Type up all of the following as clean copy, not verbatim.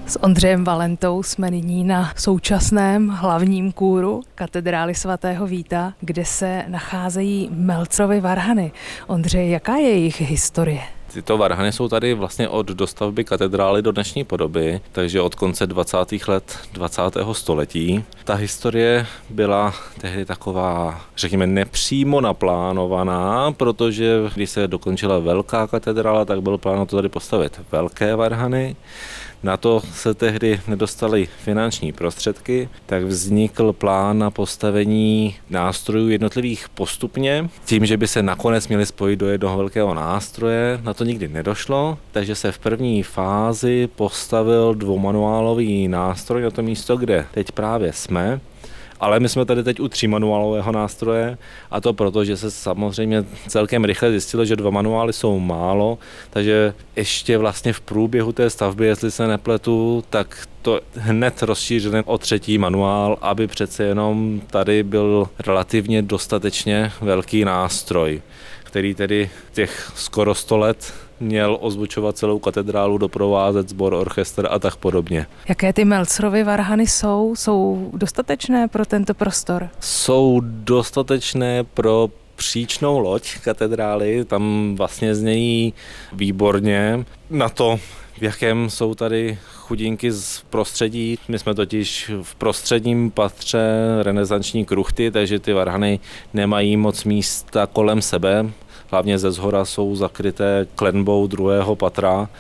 S Ondřejem Valentou jsme nyní na současném hlavním kůru katedrály svatého Víta, kde se nacházejí Meltzerovy varhany. Ondřej, jaká je jejich historie? Tyto varhany jsou tady vlastně od dostavby katedrály do dnešní podoby, takže od konce 20. let 20. století. Ta historie byla tehdy taková, řekněme, nepřímo naplánovaná, protože když se dokončila velká katedrála, tak byl plán to tady postavit velké varhany. Na to se tehdy nedostaly finanční prostředky, tak vznikl plán na postavení nástrojů jednotlivých postupně, tím, že by se nakonec měli spojit do jednoho velkého nástroje. Na to nikdy nedošlo, takže se v první fázi postavil dvoumanuálový nástroj na to místo, kde teď právě jsme. Ale my jsme tady teď u 3manuálového nástroje a to proto, že se samozřejmě celkem rychle zjistilo, že 2 manuály jsou málo, takže ještě vlastně v průběhu té stavby, jestli se nepletu, tak to hned rozšířili o 3. manuál, aby přece jenom tady byl relativně dostatečně velký nástroj, který tedy těch skoro 100 let měl ozvučovat celou katedrálu, doprovázet sbor, orchestr a tak podobně. Jaké ty Meltzerovy varhany jsou? Jsou dostatečné pro tento prostor? Jsou dostatečné pro příčnou loď katedrály, tam vlastně znějí výborně. Na to, v jakém jsou tady chudinky z prostředí. My jsme totiž v prostředním patře renesanční kruchty, takže ty varhany nemají moc místa kolem sebe. Hlavně ze zhora jsou zakryté klenbou 2. patra,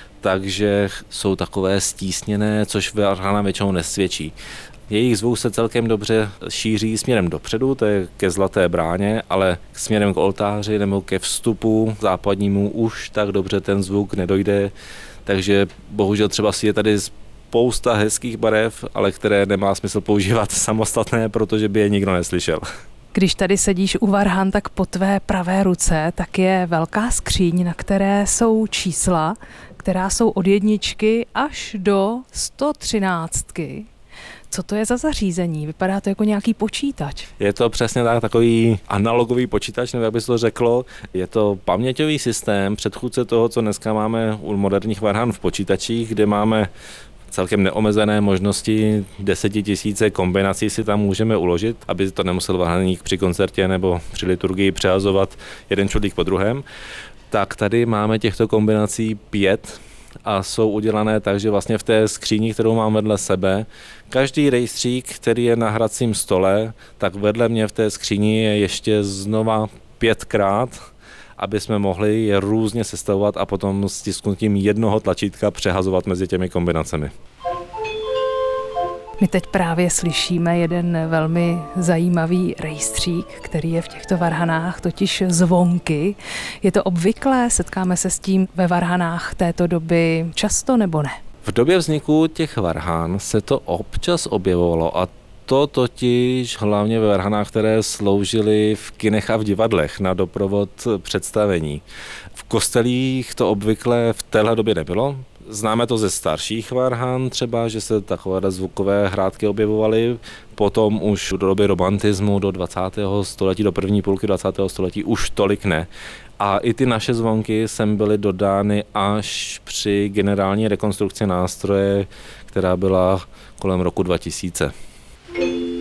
takže jsou takové stísněné, což varhana většinou nesvědčí. Jejich zvuk se celkem dobře šíří směrem dopředu, to je ke Zlaté bráně, ale směrem k oltáři nebo ke vstupu západnímu už tak dobře ten zvuk nedojde, takže bohužel třeba si je tady spousta hezkých barev, ale které nemá smysl používat samostatné, protože by je nikdo neslyšel. Když tady sedíš u varhan, tak po tvé pravé ruce tak je velká skříň, na které jsou čísla, která jsou od 1 až do 113. Co to je za zařízení? Vypadá to jako nějaký počítač. Je to přesně takový analogový počítač, nebo jak by se to řeklo. Je to paměťový systém, předchůdce toho, co dneska máme u moderních varhan v počítačích, kde máme celkem neomezené možnosti, 10 000 kombinací si tam můžeme uložit, aby to nemusel varhaník při koncertě nebo při liturgii přehazovat jeden člověk po druhém. Tak tady máme těchto kombinací 5 a jsou udělané tak, že vlastně v té skříni, kterou mám vedle sebe, každý rejstřík, který je na hracím stole, tak vedle mě v té skříni je ještě znova 5krát, aby jsme mohli je různě sestavovat a potom stisknutím jednoho tlačítka přehazovat mezi těmi kombinacemi. My teď právě slyšíme jeden velmi zajímavý rejstřík, který je v těchto varhanách, totiž zvonky. Je to obvyklé? Setkáme se s tím ve varhanách této doby často nebo ne? V době vzniku těch varhan se to občas objevovalo a to totiž hlavně ve varhanách, které sloužily v kinech a v divadlech na doprovod představení. V kostelích to obvykle v téhle době nebylo. Známe to ze starších varhan třeba, že se takové zvukové hrátky objevovaly. Potom už do doby romantismu, do 20. století, do první půlky 20. století už tolik ne. A i ty naše zvonky sem byly dodány až při generální rekonstrukci nástroje, která byla kolem roku 2000.